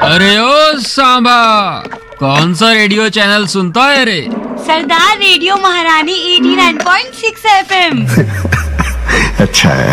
अरे ओ सांबा, कौन सा रेडियो चैनल सुनता है रे? सरदार रेडियो महारानी 89.6 FM। अच्छा है।